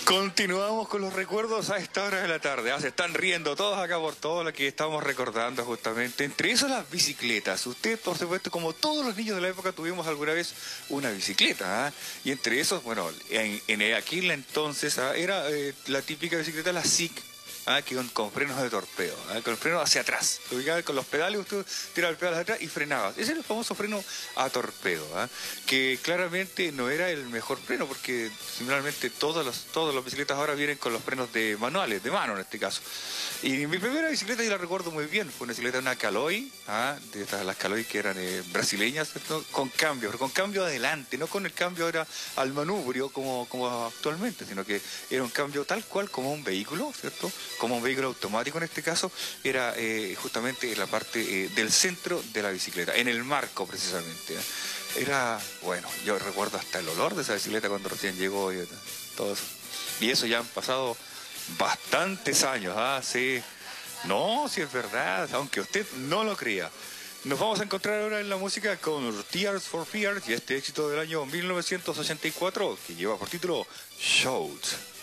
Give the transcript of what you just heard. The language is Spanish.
Continuamos con los recuerdos a esta hora de la tarde. Se están riendo todos acá por todo lo que estamos recordando justamente. Entre eso las bicicletas. Usted, por supuesto, como todos los niños de la época, tuvimos alguna vez una bicicleta. Y entre esos, bueno, en aquel entonces era la típica bicicleta, la SIC. Que con frenos de torpedo, con frenos hacia atrás. Con los pedales, usted tiraba el pedal hacia atrás y frenaba. Ese era el famoso freno a torpedo, que claramente no era el mejor freno, porque similarmente todas las bicicletas ahora vienen con los frenos de manuales, de mano en este caso. Y mi primera bicicleta yo la recuerdo muy bien, fue una bicicleta, una Caloi, de estas las Caloi que eran brasileñas, ¿cierto? Con cambio adelante, no con el cambio ahora al manubrio como actualmente, sino que era un cambio tal cual como un vehículo, ¿cierto? Como un vehículo automático en este caso, era justamente en la parte del centro de la bicicleta, en el marco precisamente. Era, bueno, yo recuerdo hasta el olor de esa bicicleta cuando recién llegó y todo eso. Y eso ya han pasado bastantes años, sí. No, sí es verdad, aunque usted no lo crea. Nos vamos a encontrar ahora en la música con Tears for Fears y este éxito del año 1984 que lleva por título Shout.